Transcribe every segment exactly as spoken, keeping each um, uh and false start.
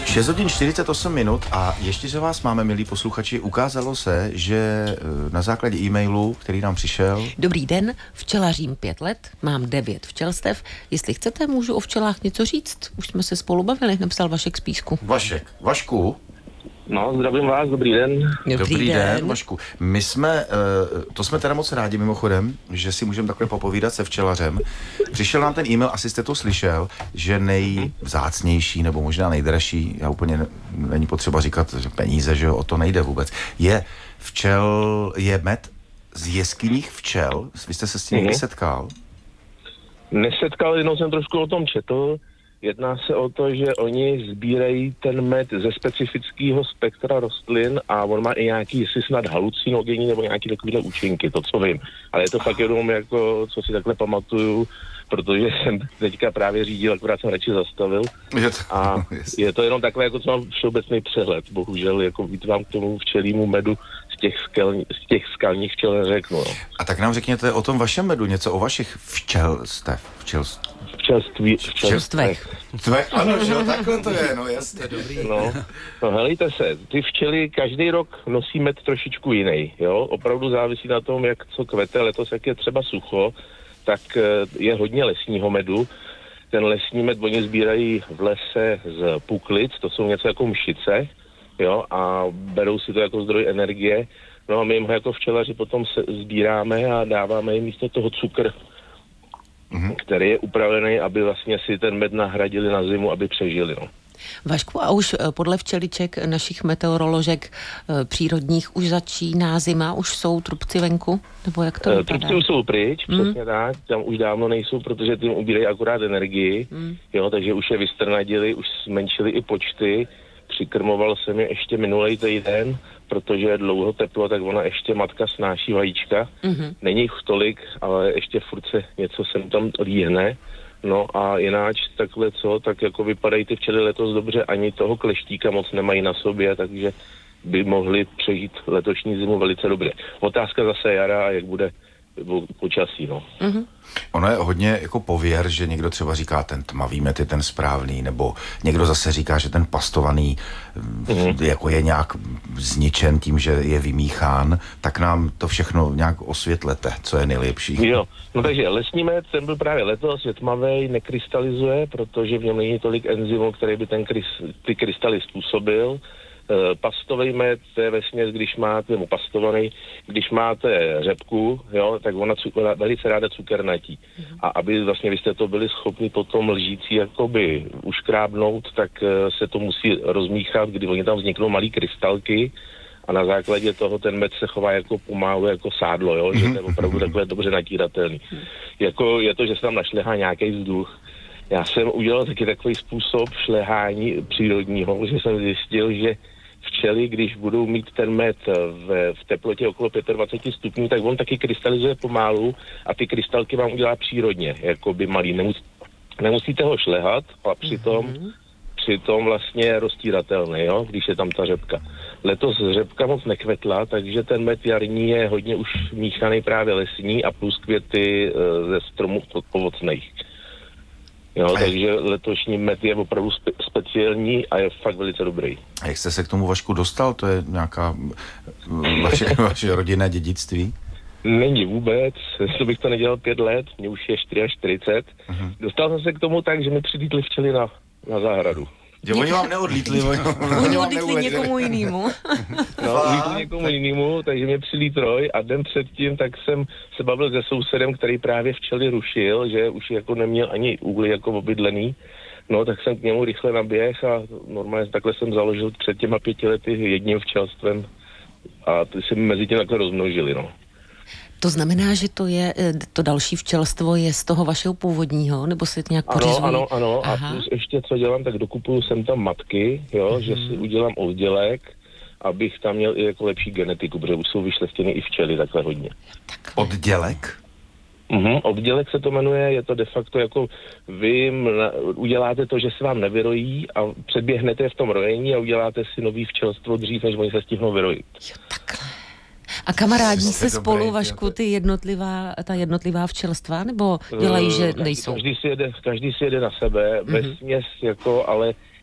šest hodin čtyřicet osm minut a ještě, že vás máme, milí posluchači, ukázalo se, že na základě e-mailu, který nám přišel... Dobrý den, včelařím pět let, mám devět včelstev. Jestli chcete, můžu o včelách něco říct. Už jsme se spolu bavili, napsal Vašek z Písku. Vašek, Vašku. No, zdravím vás, dobrý den. Dobrý, Dobrý den. den, Vašku. My jsme, to jsme teda moc rádi mimochodem, že si můžeme takhle popovídat se včelařem. Přišel nám ten e-mail, asi jste to slyšel, že nejvzácnější nebo možná nejdražší, já úplně ne, není potřeba říkat, že peníze, že jo, o to nejde vůbec, je včel, je med z jeskyních včel. Vy jste se s tím někdy setkal? Nesetkal, jenom jsem trošku o tom četl. Jedná se o to, že oni sbírají ten med ze specifického spektra rostlin a on má i nějaký, jestli snad halucinogenní nebo nějaký takovýhle účinky, to co vím. Ale je to fakt jenom jako, co si takhle pamatuju, protože jsem teďka právě řídil, akorát jsem radši zastavil. Je to, a je to jenom takové, jako co mám všeobecný přehled. Bohužel, jako víc vám k tomu včelímu medu z těch, skel, z těch skalních včel neřeknu. No. A tak nám řekněte o tom vašem medu, něco o vašich včelstev. Včelstv. Včelství, Včelstvech. Tvech, ano, že jo, takhle to je, no jasně. Dobrý. No, no helejte se, ty včely každý rok nosí med trošičku jiný, jo, opravdu závisí na tom, jak co kvete, letos jak je třeba sucho, tak je hodně lesního medu. Ten lesní med oni sbírají v lese z puklic, to jsou něco jako mšice, jo, a berou si to jako zdroj energie. No a my jim ho jako včelaři potom se sbíráme a dáváme jim místo toho cukr, mm-hmm. který je upravený, aby vlastně si ten med nahradili na zimu, aby přežili, no. Vašku, a už podle včeliček našich meteoroložek přírodních už začíná zima, už jsou trubci venku? Nebo jak to vypadá? Trubci už jsou pryč, mm. přesně tak, tam už dávno nejsou, protože tím ubírají akorát energii, mm. jo, takže už je vystrnadili, už zmenšili i počty, přikrmoval jsem je ještě minulej týden, protože je dlouho teplo, tak ona ještě matka snáší vajíčka, mm-hmm. není jich tolik, ale ještě furt se něco sem tam líhne. No a jináč takhle co, tak jako vypadají ty včely letos dobře, ani toho kleštíka moc nemají na sobě, takže by mohli přejít letošní zimu velice dobře. Otázka zase jara a jak bude počasí, no. Mm-hmm. Ono je hodně jako pověr, že někdo třeba říká ten tmavý med je ten správný, nebo někdo zase říká, že ten pastovaný mm-hmm. jako je nějak zničen tím, že je vymíchán, tak nám to všechno nějak osvětlete, co je nejlepší. Jo, no takže lesní med, ten byl právě letos, je tmavej, nekrystalizuje, protože v něm není tolik enzymů, který by ten krys, ty krystaly způsobil. Pastový med, to je vesměs, když máte, nebo pastovaný, když máte řepku, jo, tak ona cu, velice ráda cukernatí. A aby vlastně vy jste to byli schopni potom lžící jakoby uškrábnout, tak se to musí rozmíchat, kdy oni tam vzniknou malý krystalky a na základě toho ten med se chová jako pomalu, jako sádlo, jo, že to je opravdu takové dobře natíratelný. Jako je to, že se tam našlehá nějaký vzduch. Já jsem udělal taky takový způsob šlehání přírodního, že jsem zjistil, že včely, když budou mít ten med v, v teplotě okolo dvacet pět stupňů, tak on taky krystalizuje pomalu a ty krystalky vám udělá přírodně, jako by malý. Nemus, nemusíte ho šlehat, a přitom, mm-hmm. přitom vlastně je roztíratelný, jo, když je tam ta řepka. Letos řepka moc nekvetla, takže ten med jarní je hodně už míchaný právě lesní a plus květy e, ze stromů ovocných. Jo, takže letošní med je opravdu spe- speciální a je fakt velice dobrý. A jak jste se k tomu, Vašku, dostal? To je nějaká vaše, vaše rodinné dědictví? Není vůbec, jestli bych to nedělal pět let, mě už je čtyřicet čtyři. Uh-huh. Dostal jsem se k tomu tak, že mi přilítly včely na, na zahradu. Jo, oni vám neodlítli, oni, oni odlítli někomu jinému. No, odlítli někomu jinému, takže mě přilít troj a den předtím tak jsem se bavil se sousedem, který právě včely rušil, že už jako neměl ani úgly jako obydlený. No, tak jsem k němu rychle naběh a normálně takhle jsem založil před těma pěti lety jedním včelstvem a ty se mezi tím takhle rozmnožili, no. To znamená, že to je, to další včelstvo je z toho vašeho původního, nebo si to nějak pořizují? Ano, ano, ano. Aha. A plus ještě co dělám, tak dokupuju sem tam matky, jo, mm-hmm. že si udělám oddělek, abych tam měl i jako lepší genetiku, protože už jsou vyšlechtěny i včely takhle hodně. Oddělek? Mhm, oddělek se to jmenuje, je to de facto jako vy jim uděláte to, že se vám nevyrojí a předběhnete v tom rojení a uděláte si nový včelstvo dřív, než oni se stihnou vyrojit. Jo, takhle. A kamarádí se spolu, Vašku, ty jednotlivá, ta jednotlivá včelstva, nebo dělají, že nejsou? Každý si jede, každý si jede na sebe, mm-hmm. vesměs jako, ale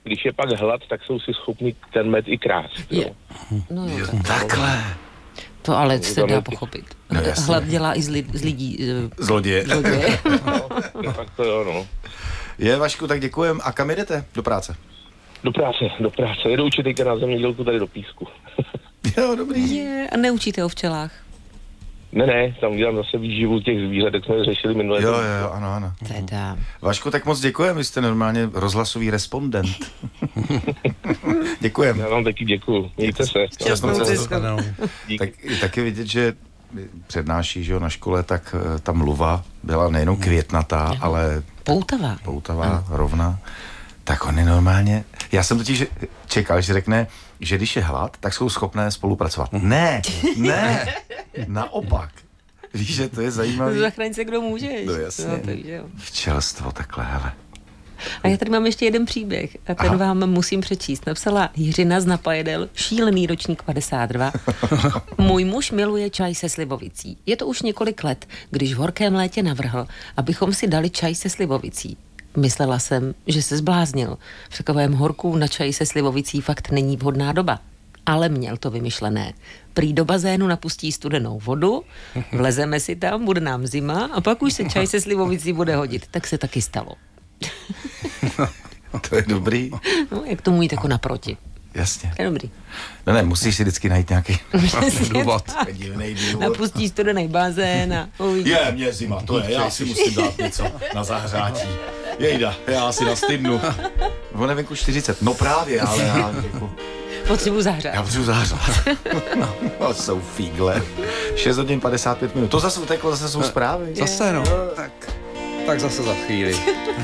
když je pak hlad, tak jsou si schopni ten med i krást. Jo. Je. No jo, Jo, takhle. to ale se Tam je dá ty- pochopit. No, jasně. Hlad dělá i z, li, z lidí. eh, Zloděje. zloděje. No, de facto jo, no. Je, Vašku, tak děkujem. A kam jdete? Do práce? Do práce, do práce. Jedu učit teďka na zemědělku tady do Písku. Jo, dobrý. Je, a neučíte o včelách? Ne, ne, tam dělám zase výživu těch zvířat, jak jsme řešili minule. Jo, jo, jo, ano, ano. Teda. Vašku, tak moc děkujem, vy jste normálně rozhlasový respondent. Děkujem. Já vám taky děkuju. Mějte se. Šťastnou cestu. Díky. Tak taky vidět, že přednáší, že jo, na škole, tak eh, ta mluva byla nejenom květnatá, ale Poutavá. poutavá, rovná. Tak on je normálně... Já jsem totiž čekal, že řekne, že když je hlad, tak jsou schopné spolupracovat. Ne, ne, naopak. Víš, že to je zajímavé. Zachraň se, kdo můžeš. No jasně. No, takže jo. Včelstvo takhle, hele. A já tady mám ještě jeden příběh a ten Aha. vám musím přečíst. Napsala Jiřina z Napajedel, šílený ročník padesát dva. Můj muž miluje čaj se slivovicí. Je to už několik let, když v horkém létě navrhl, abychom si dali čaj se slivovicí. Myslela jsem, že se zbláznil. V takovém horku na čaj se slivovicí fakt není vhodná doba. Ale měl to vymyšlené. Prý do bazénu napustí studenou vodu, vlezeme si tam, bude nám zima a pak už se čaj se slivovicí bude hodit. Tak se taky stalo. To je dobrý. No, jak tomu jít jako naproti. Jasně. To je dobrý. No ne, musíš si vždycky najít nějaký důvod. divnej důvod. Napustí studený bazén a uvidí. Je, mě zima, to je, já si musím dát něco na zahřátí. Jejda, já si nastydnu. Ono je venku čtyřicet, no právě, ale já jako, Potřebuji zahřát. já potřebuji zahřát. No, jsou fígle. šest hodin padesát pět minut, to zase uteklo, zase jsou zprávy. Zase no, tak, tak zase za chvíli.